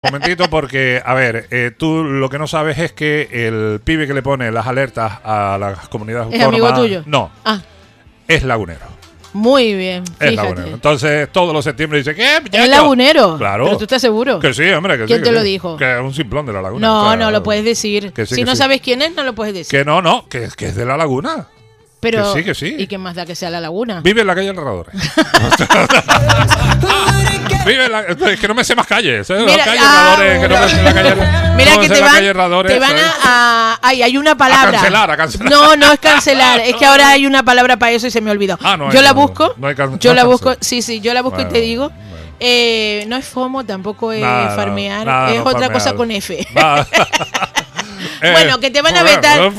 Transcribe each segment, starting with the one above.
momentito, porque, a ver, tú lo que no sabes es que el pibe que le pone las alertas a las comunidades ¿Es autónomas... amigo tuyo? No, es lagunero. Muy bien, Es fíjate. lagunero. Entonces, todos los septiembre dice, ¿qué? ¿Es lagunero? Claro. ¿Pero tú estás seguro? Que sí, hombre, que sí. ¿Quién te que lo sí. dijo? Que es un simplón de la laguna. No, o sea, no lo puedes decir. que sí, Si que no sí. sabes quién es, no lo puedes decir. Que no, que es de la laguna. Pero, que sí. ¿y qué más da que sea la laguna? Vive en la calle Herradores. Vive en la... Es que no me sé más calles. Mira, la calle Herradores, que no me sé la calle... Mira no me que sé la calle Herradores, te van a... Ay, hay una palabra. A cancelar. No, no es cancelar. Es que ahora hay una palabra para eso y se me olvidó. No yo hay, la busco. No hay yo no la hay busco. cancel. Sí, yo la busco Bueno, y te digo. bueno. No es FOMO, tampoco es Nada, farmear. nada, es no otra farmear. cosa con F. Nada. Bueno, que te van a vetar.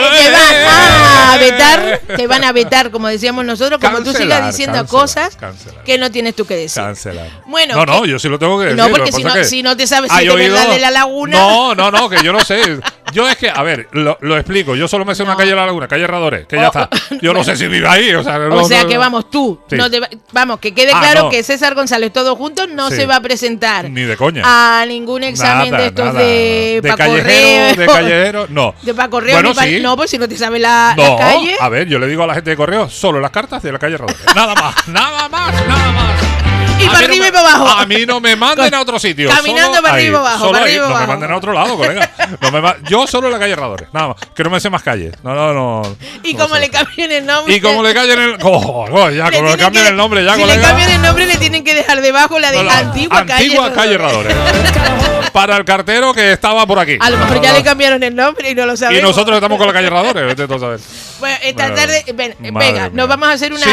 Te van a vetar, como decíamos nosotros, como tú sigas diciendo cosas que no tienes tú que decir. Cancelar. Bueno, no, yo sí lo tengo que decir. no, porque si no te sabes si ¿hay de oído? verdad de la laguna. No, que yo no sé. Yo es que, a ver, lo explico. Yo solo me sé una calle de la laguna, calle Herradores, que ya está. Yo no sé si vive ahí. O sea, que vamos, tú. Sí. Vamos, que quede claro que César González, todos juntos, no se va a presentar. Ni de coña. A ningún examen de estos de callejero, de callejero, no. De pa' correo, bueno, ni pa, sí. no, pues si no te sabe la calle. A ver, yo le digo a la gente de correo solo las cartas de la calle Herradores. Nada más. Y para arriba y para abajo. A mí no me manden a otro sitio. Caminando para arriba y para abajo. No me manden a otro lado, colega. Yo solo en la calle Herradores. Nada más. Que no me sé más calles. No. Y como le cambien el nombre. Y como le cambien el. Como le cambien el nombre ya, si colega. Si le cambian el nombre, le tienen que dejar debajo la de antigua calle Herradores. Para el cartero que estaba por aquí. A lo mejor ya le cambiaron el nombre y no lo sabemos. Y nosotros estamos con la calle Herradores. Vete tú a saber. Bueno, esta tarde. Venga, nos vamos a hacer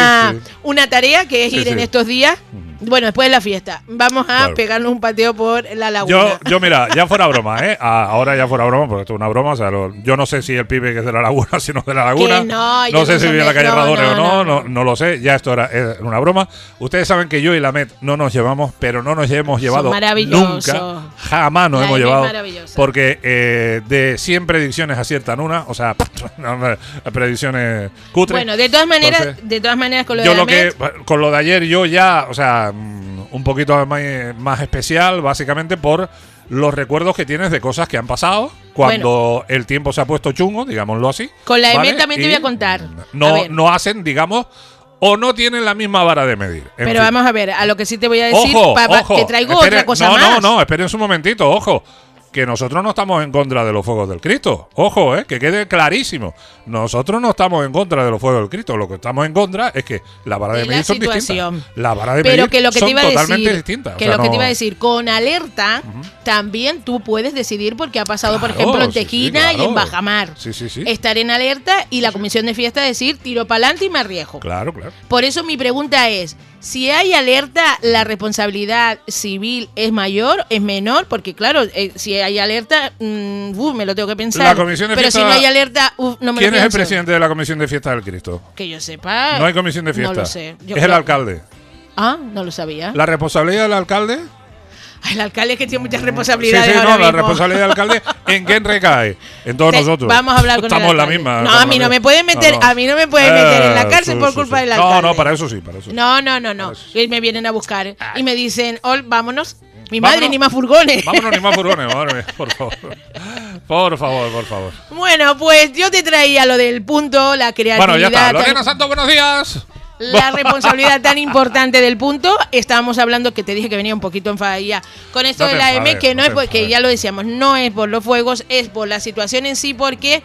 una tarea que es ir en estos días. Bueno, después de la fiesta. Vamos a pegarnos un pateo por la laguna. Yo mira, ya fuera broma, ahora ya fuera broma, porque esto es una broma. O sea, yo no sé si el pibe que es de la laguna, si no es de la laguna. No sé si vive en la calle Herradores o no lo sé. Ya esto es una broma. Ustedes saben que yo y la Met no nos llevamos, pero no nos hemos llevado nunca. Jamás nos hemos llevado. Porque de 100 predicciones aciertan una. O sea, predicciones cutres. Bueno, de todas maneras, con lo de la Met, con lo de ayer yo ya, o sea, un poquito más especial, básicamente por los recuerdos que tienes de cosas que han pasado cuando el tiempo se ha puesto chungo, digámoslo así. Con la EMET también te voy a contar. No hacen, digamos, o no tienen la misma vara de medir. Pero vamos a ver, a lo que sí te voy a decir, ojo, te traigo otra cosa más. No, esperen un momentito, ojo. Que nosotros no estamos en contra de los fuegos del Cristo. Ojo, que quede clarísimo. Nosotros no estamos en contra de los fuegos del Cristo. Lo que estamos en contra es que la vara de medir son distintas. La vara de medir son totalmente distintas. Que lo que te iba a decir, con alerta también tú puedes decidir porque ha pasado, por ejemplo, en Tequina y en Bajamar. Sí. Estar en alerta y la comisión de fiesta decir tiro para adelante y me arriesgo. Claro. Por eso mi pregunta es, si hay alerta, ¿la responsabilidad civil es mayor, es menor? Porque claro, si hay alerta, me lo tengo que pensar. La comisión de pero fiesta, si no hay alerta, no me lo pienso. ¿Quién es el presidente de la comisión de fiesta del Cristo? Que yo sepa. No hay comisión de fiesta. No lo sé. Es el alcalde. Ah, no lo sabía. ¿La responsabilidad del alcalde? El alcalde es que tiene muchas responsabilidades. La responsabilidad del alcalde, ¿en quién recae? En todos nosotros. Vamos a hablar con Estamos el en la misma. No, a mí no me pueden meter, a mí no me pueden meter en la cárcel por culpa del alcalde. No, para eso sí, No. Y me vienen a buscar y me dicen, vámonos. Mi madre, ni más furgones. Vámonos, ni más furgones, madre, por favor. Por favor. Bueno, pues yo te traía lo del punto, la creatividad. Bueno, ya está. Lorena Santos, buenos días. La responsabilidad tan importante del punto. Estábamos hablando, que te dije que venía un poquito enfadada con esto de la M, que no es porque, ya lo decíamos, no es por los fuegos, es por la situación en sí, porque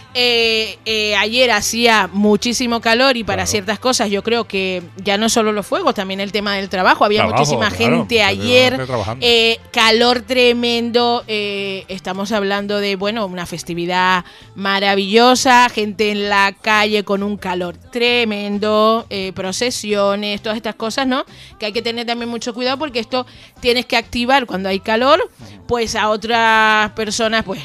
ayer hacía muchísimo calor y para ciertas cosas yo creo que ya no solo los fuegos, también el tema del trabajo, había muchísima gente ayer, calor tremendo, estamos hablando de, una festividad maravillosa, gente en la calle con un calor tremendo, procesiones, todas estas cosas, ¿no? Que hay que tener también mucho cuidado porque esto tienes que activar cuando hay calor, pues a otras personas, pues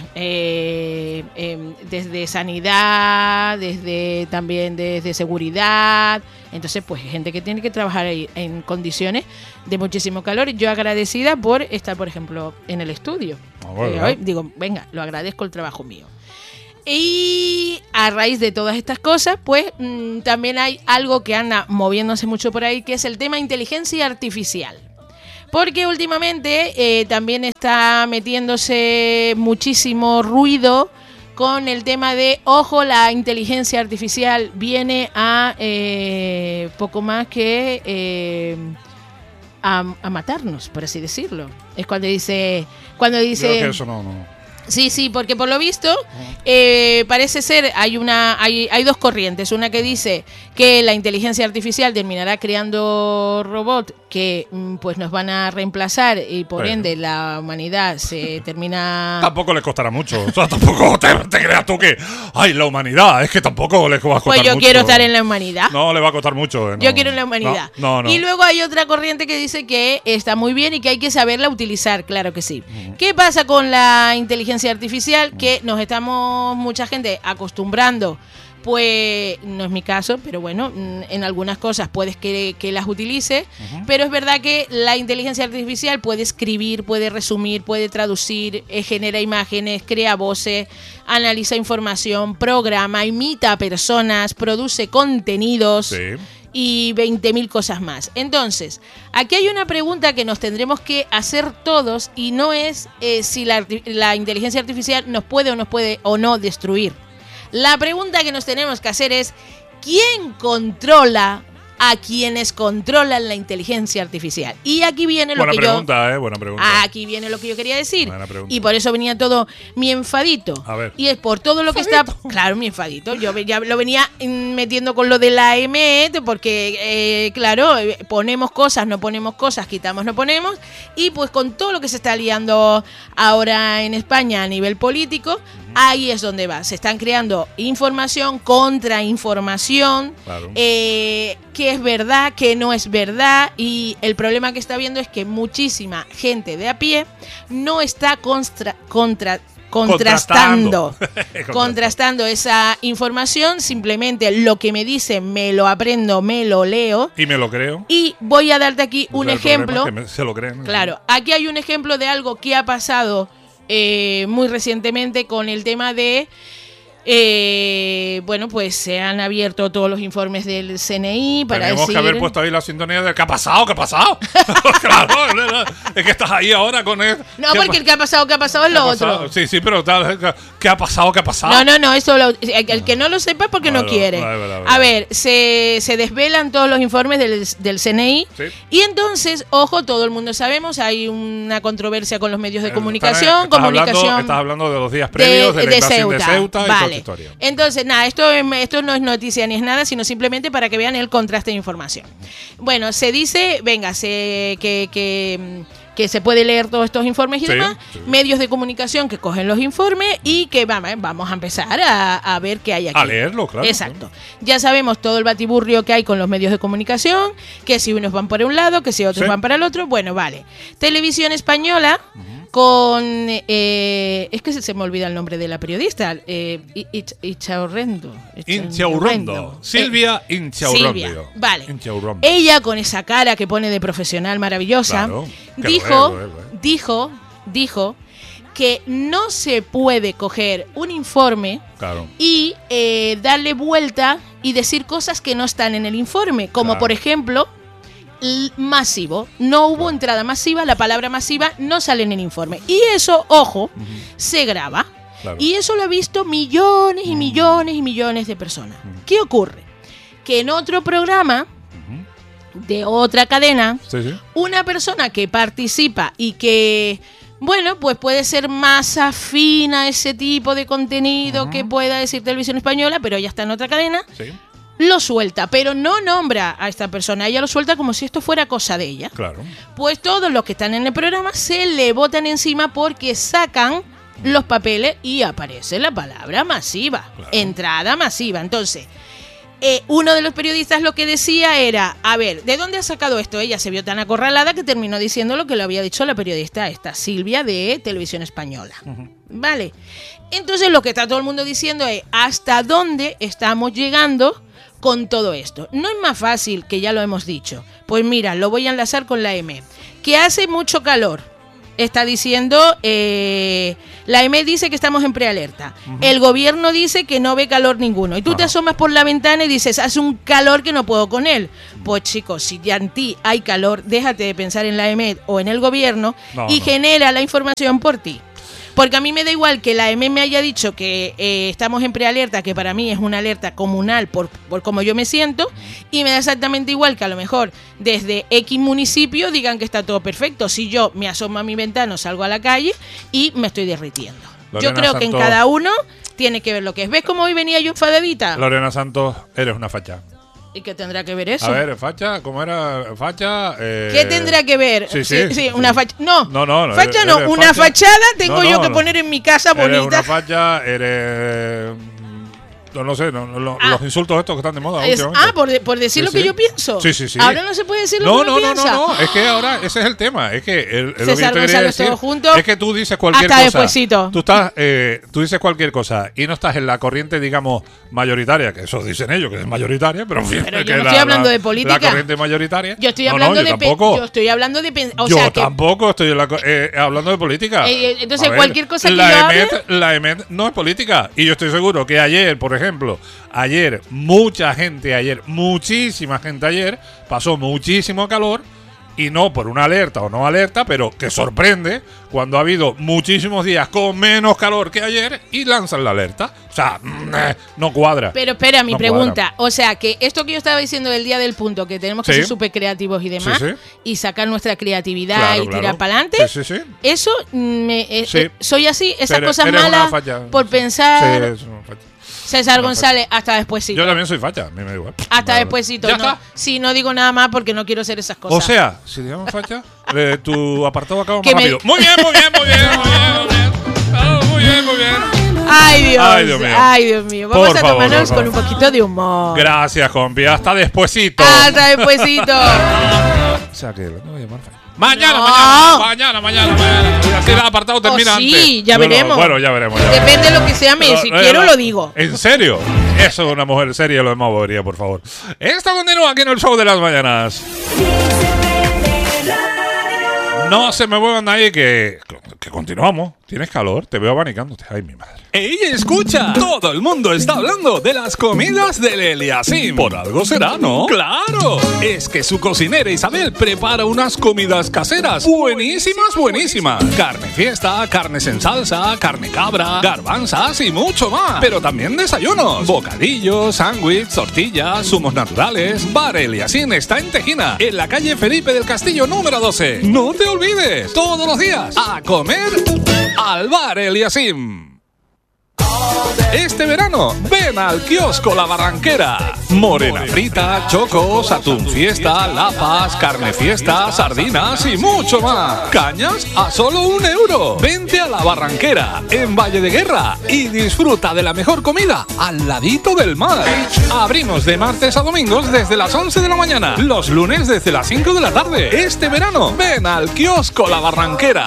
desde sanidad, desde seguridad. Entonces, pues gente que tiene que trabajar ahí en condiciones de muchísimo calor. Yo agradecida por estar, por ejemplo, en el estudio. Hoy digo, venga, lo agradezco el trabajo mío. Y a raíz de todas estas cosas, pues también hay algo que anda moviéndose mucho por ahí, que es el tema inteligencia artificial. Porque últimamente también está metiéndose muchísimo ruido con el tema de, ojo, la inteligencia artificial viene a poco más que a matarnos, por así decirlo. Es cuando dice... Creo que eso no. Sí, porque por lo visto parece ser, hay dos corrientes. Una que dice que la inteligencia artificial terminará creando robots que pues nos van a reemplazar y por ende la humanidad se termina... Tampoco les costará mucho. O sea, tampoco te creas tú que... ¡Ay, la humanidad! Es que tampoco les va a costar mucho. Pues yo quiero estar en la humanidad. No, le va a costar mucho. No. Yo quiero en la humanidad. No. Y luego hay otra corriente que dice que está muy bien y que hay que saberla utilizar, claro que sí. ¿Qué pasa con la inteligencia artificial? Que nos estamos, mucha gente, acostumbrando. Pues no es mi caso, pero bueno, en algunas cosas puedes que las utilice, pero es verdad que la inteligencia artificial puede escribir, puede resumir, puede traducir, genera imágenes, crea voces, analiza información, programa, imita a personas, produce contenidos. Sí. Y 20.000 cosas más. Entonces, aquí hay una pregunta que nos tendremos que hacer todos y no es si la inteligencia artificial nos puede o no destruir. La pregunta que nos tenemos que hacer es, ¿quién controla a quienes controlan la inteligencia artificial? Y aquí viene lo buena pregunta. Aquí viene lo que yo quería decir. Y por eso venía todo mi enfadito. A ver. Y es por todo lo que está... Claro, mi enfadito. Yo ya lo venía metiendo con lo de la AME, porque, claro, ponemos cosas, no ponemos cosas, quitamos, no ponemos. Y pues con todo lo que se está liando ahora en España a nivel político, ahí es donde va. Se están creando información, contrainformación, claro. Que es verdad, que no es verdad, y el problema que está viendo es que muchísima gente de a pie no está contrastando esa información. Simplemente lo que me dicen me lo aprendo, me lo leo y me lo creo. Y voy a darte aquí un ejemplo. Se lo creen. Claro, aquí hay un ejemplo de algo que ha pasado muy recientemente con el tema de bueno, pues se han abierto todos los informes del CNI para Tenemos que haber puesto ahí la sintonía de ¿qué ha pasado? Claro, es que estás ahí ahora con él. No, porque el que ha pasado es lo otro. Sí, pero ¿qué ha pasado? No, eso el que no lo sepa es porque no quiere. A ver, se desvelan todos los informes del CNI, sí. Y entonces, ojo, todo el mundo sabemos, hay una controversia con los medios de comunicación. Estás hablando de los días previos de la invasión de Ceuta. Vale. Entonces, nada, esto no es noticia ni es nada, sino simplemente para que vean el contraste de información. Bueno, se dice, que se puede leer todos estos informes y demás, medios de comunicación que cogen los informes y que vamos a empezar a ver qué hay aquí. A leerlo, claro. Exacto. Ya sabemos todo el batiburrio que hay con los medios de comunicación, que si unos van por un lado, que si otros van para el otro. Bueno, vale. Televisión Española, con... es que se me olvida el nombre de la periodista. Inchaurrendo. Silvia Inchaurrendo. Vale. Ella, con esa cara que pone de profesional maravillosa, dijo que no se puede coger un informe y darle vuelta y decir cosas que no están en el informe, como por ejemplo... masivo, no hubo entrada masiva, la palabra masiva no sale en el informe y eso, ojo, se graba y eso lo ha visto millones y millones y millones de personas. ¿Qué ocurre? Que en otro programa de otra cadena, una persona que participa y que, bueno, pues puede ser más afín a ese tipo de contenido que pueda decir Televisión Española, pero ya está en otra cadena, lo suelta, pero no nombra a esta persona. Ella lo suelta como si esto fuera cosa de ella. Claro. Pues todos los que están en el programa se le botan encima porque sacan los papeles y aparece la palabra masiva, entrada masiva. Entonces, uno de los periodistas lo que decía era, a ver, ¿de dónde ha sacado esto? Ella se vio tan acorralada que terminó diciendo lo que le había dicho la periodista esta, Silvia, de Televisión Española. Vale. Entonces lo que está todo el mundo diciendo es, ¿hasta dónde estamos llegando con todo esto? No es más fácil, que ya lo hemos dicho. Pues mira, lo voy a enlazar con la M. Que hace mucho calor. está diciendo, la EMET dice que estamos en prealerta. El gobierno dice que no ve calor ninguno. Y tú te asomas por la ventana y dices, hace un calor que no puedo con él. Pues chicos, si ya en ti hay calor, déjate de pensar en la EMET o en el gobierno genera la información por ti. Porque a mí me da igual que la EMET me haya dicho que estamos en prealerta, que para mí es una alerta comunal por cómo yo me siento, y me da exactamente igual que a lo mejor desde X municipio digan que está todo perfecto, si yo me asomo a mi ventana, salgo a la calle y me estoy derritiendo. Lorena yo creo Santos, que en cada uno tiene que ver lo que es. ¿Ves cómo hoy venía yo enfadadita? Lorena Santos, eres una facha. ¿Y qué tendrá que ver eso? A ver, facha, ¿cómo era? Facha. ¿Qué tendrá que ver? Sí, una facha. No, facha no, una facha. Fachada tengo yo que poner en mi casa bonita. Eres una facha, eres. No sé, los insultos estos que están de moda últimamente. Por decir lo que yo pienso. Sí. Ahora no se puede decir lo que uno piensa. No, es que ahora ese es el tema. Es que César González todos juntos. Es que tú dices cualquier hasta cosa. Despuésito. Tú dices cualquier cosa y no estás en la corriente, digamos, mayoritaria, que eso dicen ellos, que es mayoritaria, pero en fin. Pero yo no estoy hablando de política. La corriente mayoritaria. Yo estoy hablando yo estoy hablando de. Yo tampoco estoy hablando de política. Entonces, cualquier cosa que yo hable. La EMET no es política. Y yo estoy seguro que ayer, por ejemplo. Muchísima gente ayer pasó muchísimo calor y no por una alerta o no alerta, pero que sorprende cuando ha habido muchísimos días con menos calor que ayer y lanzan la alerta. O sea, no cuadra. Pero espera, mi pregunta. O sea, que esto que yo estaba diciendo del día del punto, que tenemos que ser súper creativos y demás, y sacar nuestra creatividad y tirar para adelante, eso, soy así, esas cosas malas por pensar... César González, hasta despuésito. Yo también soy facha, a mí me da igual. Hasta despuésito. ¿Ya está? Sí, no digo nada más porque no quiero hacer esas cosas. O sea, si digamos facha, tu apartado acaba más rápido. Muy bien. Ay, Dios mío. Vamos a tomarnos con un poquito de humor. Gracias, compi. Hasta despuésito. O sea que no voy a llamar facha. Mañana. Así el apartado termina antes. Sí, ya veremos. Bueno, ya veremos. Depende de lo que sea, si quiero lo digo. ¿En serio? Eso es una mujer seria, lo demás bobería, por favor. Esto continúa aquí en el show de las mañanas. No se me muevan ahí que continuamos. ¿Tienes calor? Te veo abanicándote. Ay, mi madre. ¡Ey, escucha! Todo el mundo está hablando de las comidas del Eliasim. Por algo será, ¿no? ¡Claro! Es que su cocinera Isabel prepara unas comidas caseras buenísimas. Carne fiesta, carnes en salsa, carne cabra, garbanzas y mucho más. Pero también desayunos, bocadillos, sándwiches, tortillas, zumos naturales. Bar Eliasim está en Tejina, en la calle Felipe del Castillo número 12. No te olvides, todos los días, a comer al Bar Eliasim. Este verano, ven al kiosco La Barranquera. Morena frita, chocos, atún fiesta, lapas, carne fiesta, sardinas y mucho más. Cañas a solo €1. Vente a La Barranquera, en Valle de Guerra, y disfruta de la mejor comida al ladito del mar. Abrimos de martes a domingos desde las 11 de la mañana, los lunes desde las 5 de la tarde. Este verano, ven al kiosco La Barranquera.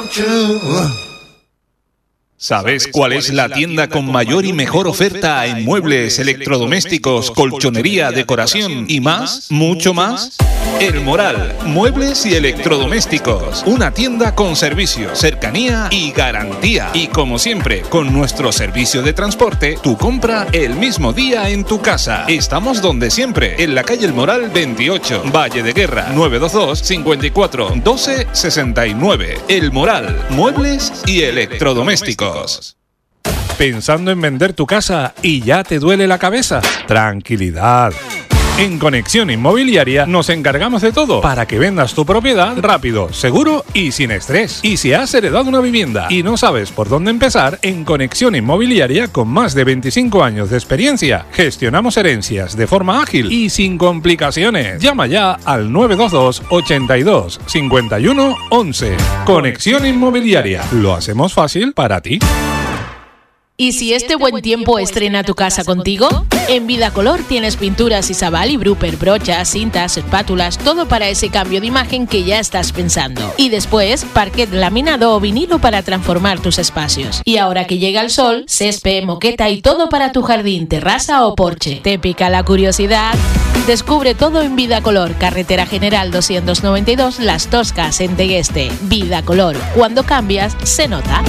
¿Sabes cuál es la tienda con mayor y mejor oferta en muebles, electrodomésticos, colchonería, decoración y más? ¿Mucho más? El Moral, muebles y electrodomésticos. Una tienda con servicio, cercanía y garantía. Y como siempre, con nuestro servicio de transporte, tu compra el mismo día en tu casa. Estamos donde siempre, en la calle El Moral 28, Valle de Guerra, 922 54 12 69. El Moral, muebles y electrodomésticos. ¿Pensando en vender tu casa y ya te duele la cabeza? Tranquilidad. En Conexión Inmobiliaria nos encargamos de todo para que vendas tu propiedad rápido, seguro y sin estrés. Y si has heredado una vivienda y no sabes por dónde empezar, en Conexión Inmobiliaria, con más de 25 años de experiencia, gestionamos herencias de forma ágil y sin complicaciones. Llama ya al 922 82 51 11. Conexión Inmobiliaria. Lo hacemos fácil para ti. ¿Y si este buen tiempo estrena tu casa contigo? En Vidacolor tienes pinturas Isabal y Bruper, brochas, cintas, espátulas, todo para ese cambio de imagen que ya estás pensando. Y después, parquet laminado o vinilo para transformar tus espacios. Y ahora que llega el sol, césped, moqueta y todo para tu jardín, terraza o porche. ¿Te pica la curiosidad? Descubre todo en Vidacolor, Carretera General 292, Las Toscas, en Tegueste. Vidacolor, cuando cambias, se nota.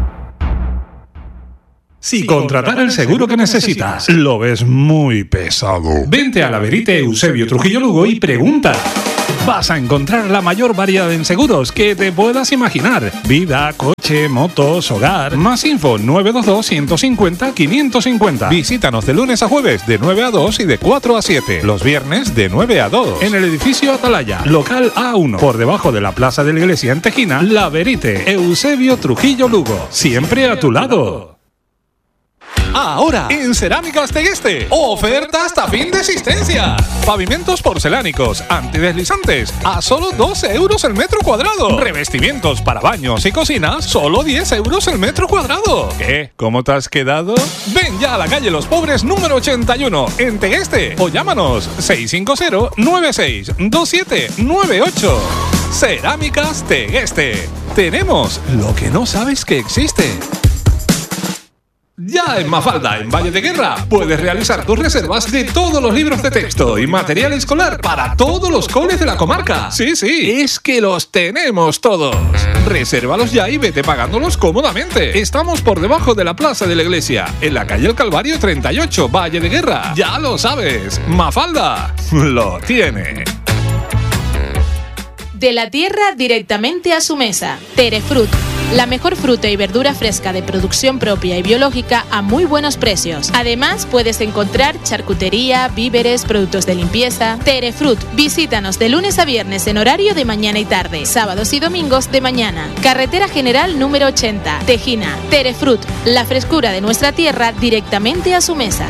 Si contratar el seguro que necesitas lo ves muy pesado, vente a la Verite Eusebio Trujillo Lugo y pregunta. Vas a encontrar la mayor variedad en seguros que te puedas imaginar. Vida, coche, motos, hogar. Más info 922-150-550. Visítanos de lunes a jueves de 9 a 2 y de 4 a 7. Los viernes de 9 a 2. En el edificio Atalaya, local A1. Por debajo de la Plaza de la Iglesia en Tejina, La Verite Eusebio Trujillo Lugo. Siempre a tu lado. Ahora, en Cerámicas Tegueste, oferta hasta fin de existencia. Pavimentos porcelánicos, antideslizantes, a solo 12 euros el metro cuadrado. Revestimientos para baños y cocinas, solo 10 euros el metro cuadrado. ¿Qué? ¿Cómo te has quedado? Ven ya a la calle Los Pobres número 81, en Tegueste, o llámanos 650-962798. Cerámicas Tegueste. Tenemos lo que no sabes que existe. Ya en Mafalda, en Valle de Guerra, puedes realizar tus reservas de todos los libros de texto y material escolar para todos los coles de la comarca. Sí, es que los tenemos todos. Resérvalos ya y vete pagándolos cómodamente. Estamos por debajo de la Plaza de la Iglesia, en la calle El Calvario 38, Valle de Guerra. Ya lo sabes, Mafalda lo tiene. De la tierra directamente a su mesa. Terefrut, la mejor fruta y verdura fresca de producción propia y biológica a muy buenos precios. Además, puedes encontrar charcutería, víveres, productos de limpieza. Terefrut, visítanos de lunes a viernes en horario de mañana y tarde, sábados y domingos de mañana. Carretera General número 80, Tejina. Terefrut, la frescura de nuestra tierra directamente a su mesa.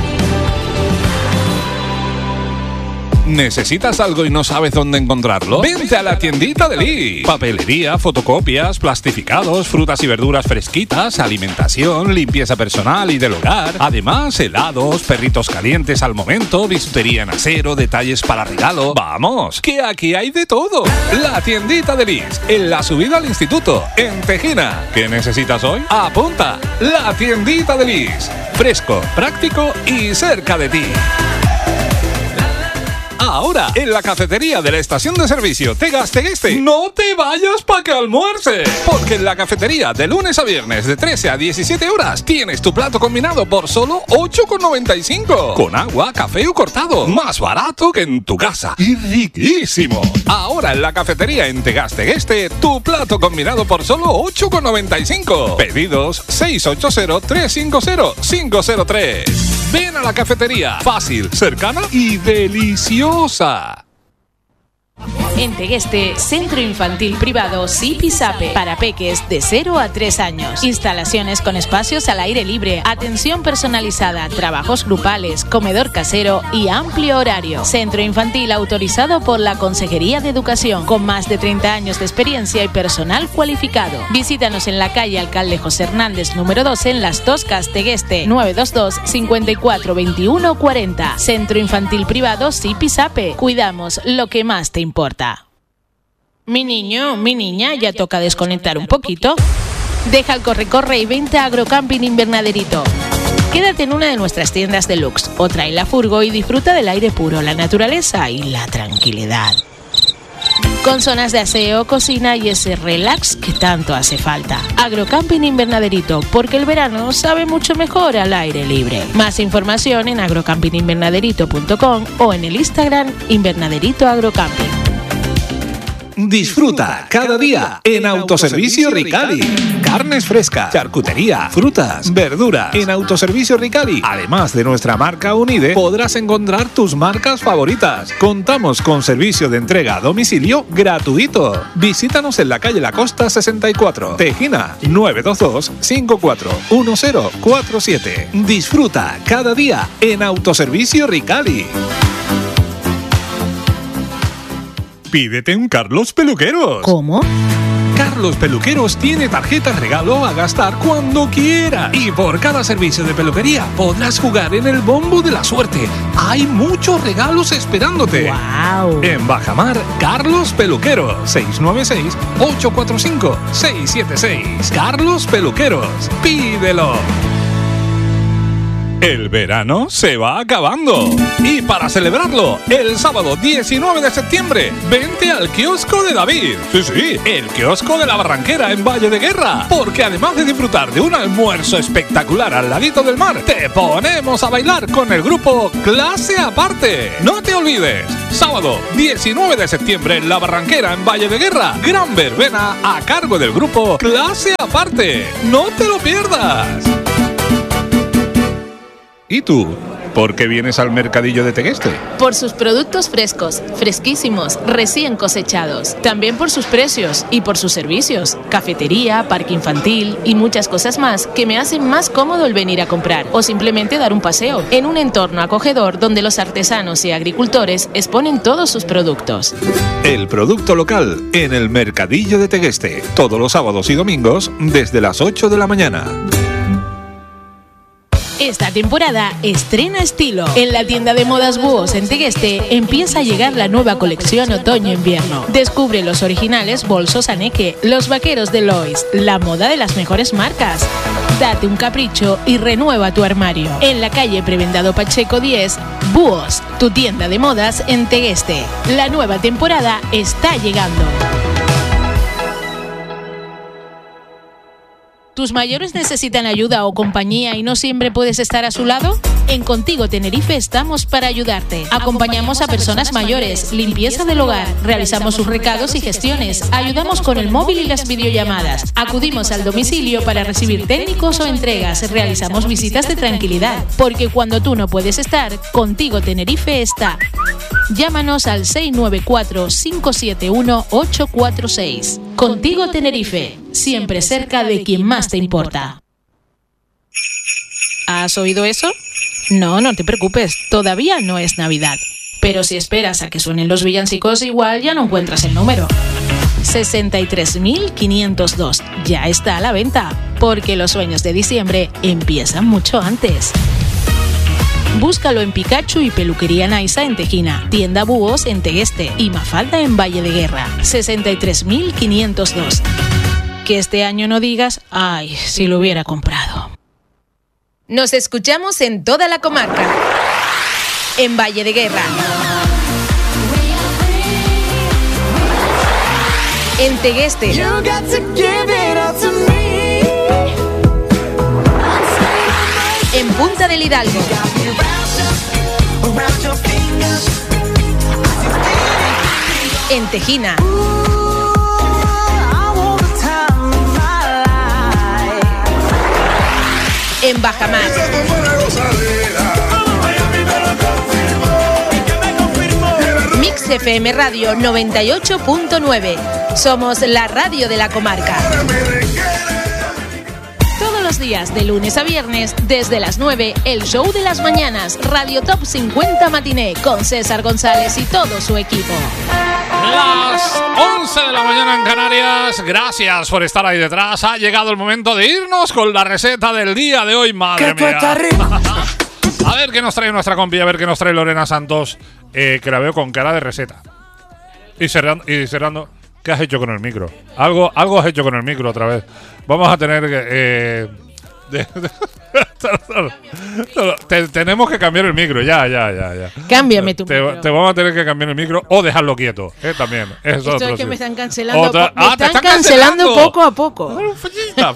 ¿Necesitas algo y no sabes dónde encontrarlo? Vente a la tiendita de Lee. Papelería, fotocopias, plastificados, frutas y verduras fresquitas, alimentación, limpieza personal y del hogar. Además, helados, perritos calientes al momento, bisutería en acero, detalles para regalo. ¡Vamos! ¡Que aquí hay de todo! La tiendita de Lee, en la subida al instituto, en Tejina. ¿Qué necesitas hoy? ¡Apunta! La tiendita de Lee. Fresco, práctico y cerca de ti. Ahora, en la cafetería de la estación de servicio Tegueste, no te vayas para que almuerces. Porque en la cafetería de lunes a viernes de 13 a 17 horas tienes tu plato combinado por solo 8,95. Con agua, café o cortado. Más barato que en tu casa. Y riquísimo. Ahora en la cafetería en Tegueste, tu plato combinado por solo 8,95. Pedidos 680-350-503. Ven a la cafetería. Fácil, cercana y deliciosa. En Tegueste, Centro Infantil Privado Zipizape, para peques de 0 a 3 años. Instalaciones con espacios al aire libre, atención personalizada, trabajos grupales, comedor casero y amplio horario. Centro Infantil autorizado por la Consejería de Educación, con más de 30 años de experiencia y personal cualificado. Visítanos en la calle Alcalde José Hernández, número 12, en Las Toscas, Tegueste, 922 54 21 40. Centro Infantil Privado Zipizape. Cuidamos lo que más te importa. Mi niño, mi niña, ya toca desconectar un poquito. Deja el corre-corre y vente a Agrocamping Invernaderito. Quédate en una de nuestras tiendas deluxe o trae la furgo y disfruta del aire puro, la naturaleza y la tranquilidad. Con zonas de aseo, cocina y ese relax que tanto hace falta. Agrocamping Invernaderito, porque el verano sabe mucho mejor al aire libre. Más información en agrocampinginvernaderito.com o en el Instagram Invernaderito Agrocamping. Disfruta cada día en Autoservicio Ricali. Carnes frescas, charcutería, frutas, verdura. En Autoservicio Ricali, además de nuestra marca Unide, podrás encontrar tus marcas favoritas. Contamos con servicio de entrega a domicilio gratuito. Visítanos en la calle La Costa 64, Tejina, 922-541047. Disfruta cada día en Autoservicio Ricali. Pídete un Carlos Peluqueros. ¿Cómo? Carlos Peluqueros tiene tarjetas regalo a gastar cuando quiera. Y por cada servicio de peluquería podrás jugar en el bombo de la suerte. Hay muchos regalos esperándote. ¡Wow! En Bajamar, Carlos Peluqueros, 696-845-676. Carlos Peluqueros, pídelo. El verano se va acabando y para celebrarlo, el sábado 19 de septiembre, vente al kiosco de David. Sí, el kiosco de la Barranquera en Valle de Guerra. Porque además de disfrutar de un almuerzo espectacular al ladito del mar, te ponemos a bailar con el grupo Clase Aparte. No te olvides, sábado 19 de septiembre en la Barranquera en Valle de Guerra, gran verbena a cargo del grupo Clase Aparte. No te lo pierdas. ¿Y tú? ¿Por qué vienes al mercadillo de Tegueste? Por sus productos frescos, fresquísimos, recién cosechados. También por sus precios y por sus servicios. Cafetería, parque infantil y muchas cosas más que me hacen más cómodo el venir a comprar o simplemente dar un paseo en un entorno acogedor donde los artesanos y agricultores exponen todos sus productos. El producto local en el mercadillo de Tegueste. Todos los sábados y domingos desde las 8 de la mañana. Esta temporada estrena estilo. En la tienda de modas Búhos en Tegueste empieza a llegar la nueva colección otoño-invierno. Descubre los originales bolsos Aneke, los vaqueros de Lois, la moda de las mejores marcas. Date un capricho y renueva tu armario. En la calle Prebendado Pacheco 10, Búhos, tu tienda de modas en Tegueste. La nueva temporada está llegando. ¿Tus mayores necesitan ayuda o compañía y no siempre puedes estar a su lado? En Contigo Tenerife estamos para ayudarte. Acompañamos a personas mayores, limpieza del hogar, realizamos sus recados y gestiones, ayudamos con el móvil y las videollamadas, acudimos al domicilio para recibir técnicos o entregas, realizamos visitas de tranquilidad, porque cuando tú no puedes estar, Contigo Tenerife está. Llámanos al 694-571-846. Contigo Tenerife, siempre cerca de quien más te importa. ¿Has oído eso? No te preocupes, todavía no es Navidad. Pero si esperas a que suenen los villancicos, igual ya no encuentras el número. 63.502, ya está a la venta, porque los sueños de diciembre empiezan mucho antes. Búscalo en Pikachu y Peluquería Naisa en Tejina, Tienda Búhos en Tegueste y Mafalda en Valle de Guerra. 63.502. Que este año no digas, ay, si lo hubiera comprado. Nos escuchamos en toda la comarca. En Valle de Guerra. En Tegueste. En Punta del Hidalgo. En Tejina. En Bajamar. Mix FM Radio 98.9. Somos la radio de la comarca. Todos los días, de lunes a viernes, desde las 9, el show de las mañanas, Radio Top 50 Matiné, con César González y todo su equipo. Las 11 de la mañana en Canarias. Gracias por estar ahí detrás. Ha llegado el momento de irnos con la receta del día de hoy. Madre mía. A ver qué nos trae nuestra compi, a ver qué nos trae Lorena Santos, que la veo con cara de receta. Y cerrando, ¿qué has hecho con el micro? Algo has hecho con el micro otra vez. Vamos a tener que... tenemos que cambiar el micro, ya. Cámbiame tu micro. Te vamos a tener que cambiar el micro o dejarlo quieto, también. Esto es que me están cancelando. Me están cancelando poco a poco. Fechita.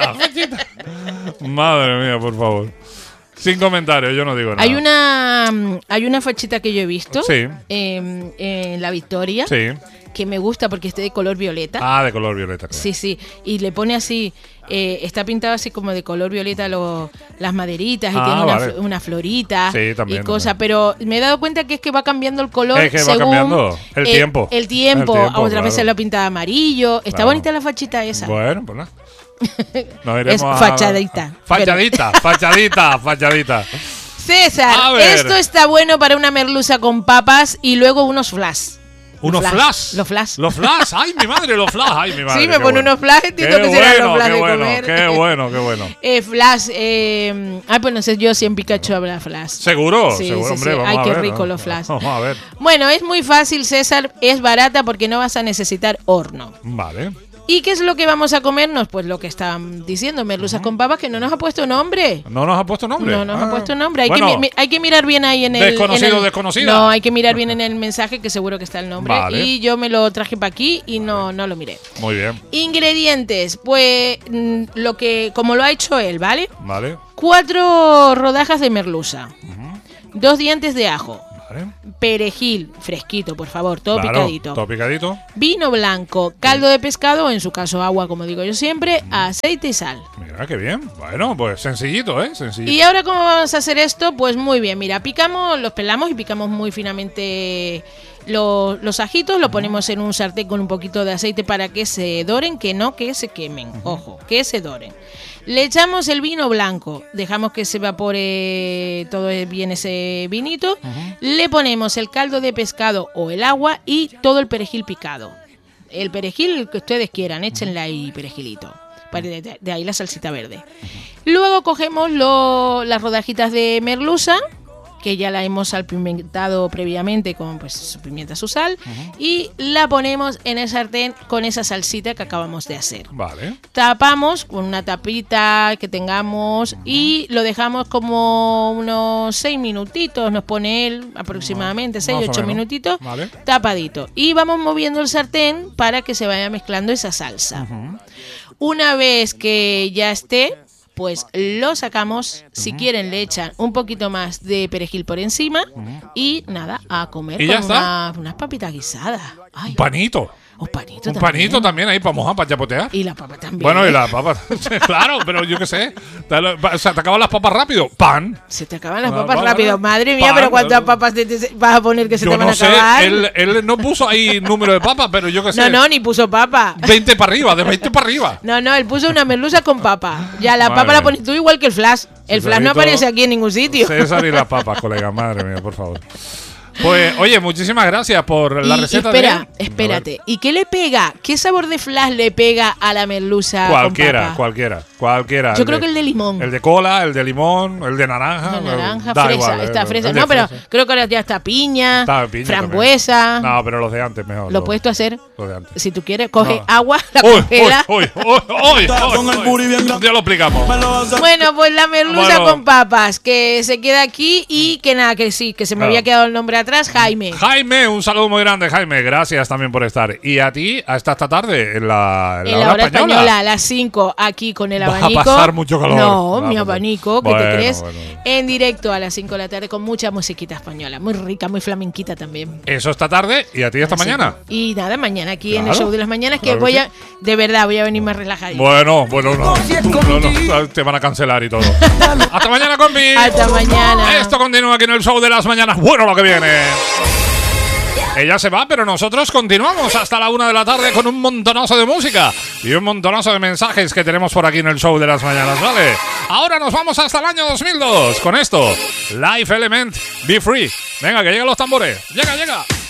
Madre mía, por favor. Sin comentarios, yo no digo nada. Hay una fachita que yo he visto, sí, en La Victoria, sí, que me gusta porque está de color violeta. Ah, de color violeta. Claro. Sí. Y le pone así, está pintado así como de color violeta las maderitas y tiene una florita, sí, también, y cosas. Pero me he dado cuenta que es que va cambiando el color según va cambiando el tiempo. El tiempo. Otra vez se lo pinta amarillo. Está bonita la fachita esa. Bueno, pues nada. Es fachadita. Fachadita. César, esto está bueno para una merluza con papas y luego unos flash. ¿Unos flash? Los flash. Los flash. ¡Ay, mi madre! Los flash. ¡Ay, mi madre! Sí, me pone unos flash. Entiendo que serán los flash de comer. Qué bueno, qué bueno. Flash. Pues no sé yo si en Pikachu habrá flash. ¿Seguro? Sí, seguro, sí, hombre. sí. Vamos Ay, a qué ver, rico los flash. Vamos a ver. Bueno, es muy fácil, César. Es barata porque no vas a necesitar horno. Vale. ¿Y qué es lo que vamos a comernos? Pues lo que estaban diciendo, merluzas con papas, que no nos ha puesto nombre. ¿No nos ha puesto nombre? No nos ha puesto nombre. Bueno, hay que mirar bien ahí en el... Desconocida. No, hay que mirar bien en el mensaje, que seguro que está el nombre. Vale. Y yo me lo traje para aquí y no lo miré. Muy bien. Ingredientes, pues como lo ha hecho él, ¿vale? Vale. 4 rodajas de merluza. 2 dientes de ajo. Perejil fresquito, por favor, todo picadito. Todo picadito. Vino blanco, caldo de pescado, en su caso agua, como digo yo siempre, aceite y sal. Mira, qué bien. Bueno, pues sencillito, ¿eh? Sencillito. Y ahora, ¿cómo vamos a hacer esto? Pues muy bien, mira, los pelamos y picamos muy finamente los ajitos, lo ponemos en un sartén con un poquito de aceite para que se doren, que se quemen. Ojo, que se doren. Le echamos el vino blanco, dejamos que se evapore todo bien ese vinito. Le ponemos el caldo de pescado o el agua y todo el perejil picado. El perejil que ustedes quieran, échenle ahí perejilito. De ahí la salsita verde. Luego cogemos las rodajitas de merluza, que ya la hemos salpimentado previamente con su pimienta, su sal, y la ponemos en el sartén con esa salsita que acabamos de hacer. Vale. Tapamos con una tapita que tengamos y lo dejamos como unos 6 minutitos, nos pone él aproximadamente 6-8 minutitos, vale, tapadito. Y vamos moviendo el sartén para que se vaya mezclando esa salsa. Una vez que ya esté, pues lo sacamos. Si quieren le echan un poquito más de perejil por encima y nada, a comer con unas papitas guisadas. Ay, un panito. Un panito un también. Panito también ahí para mojar, para chapotear. Y la papa también. Bueno, y la papa. Claro, pero yo qué sé. O sea, ¿te acaban las papas rápido? Pan. Se te acaban las papas rápido. Madre mía, pero ¿cuántas papas te vas a poner que se te van a acabar? Yo no sé, él no puso ahí número de papas, pero yo qué sé. No, ni puso papa. 20 para arriba, de 20 para arriba. No, él puso una merluza con papa. Ya la papa la pones tú igual que el flash. El flash no aparece aquí en ningún sitio. César y las papas, colega. Madre mía, por favor. Pues, oye, muchísimas gracias por la receta. Espérate. ¿Y qué le pega? ¿Qué sabor de flash le pega a la merluza? Cualquiera. Yo creo que el de limón. El de cola, el de limón, el de naranja. Fresa, igual, está fresa. No, pero creo que ahora ya está piña, frambuesa. También. No, pero los de antes mejor. Lo puedes tú hacer. Los de antes. Si tú quieres, coge agua, la congela. Ya lo explicamos. Bueno, pues la merluza con papas, que se queda aquí y que nada, que sí, que se me había quedado el nombre atrás, Jaime. Jaime, un saludo muy grande, Jaime. Gracias también por estar. Y a ti, hasta esta tarde, en la hora española, a las 5, aquí con el abanico. Va a pasar mucho calor. No, mi abanico, ¿qué te crees? En directo a las 5 de la tarde con mucha musiquita española. Muy rica, muy flamenquita también. Eso esta tarde y a ti esta mañana. Y nada, mañana aquí en el show de las mañanas, que de verdad, voy a venir más relajadito. Bueno, no, te van a cancelar y todo. Hasta mañana, compi. Hasta mañana. Esto continúa aquí en el show de las mañanas. Bueno, lo que viene. Ella se va, pero nosotros continuamos hasta la 1 de la tarde con un montonazo de música y un montonazo de mensajes que tenemos por aquí en el show de las mañanas, ¿vale? Ahora nos vamos hasta el año 2002 con esto. Life Element, Be Free. Venga, que llegan los tambores. Llega.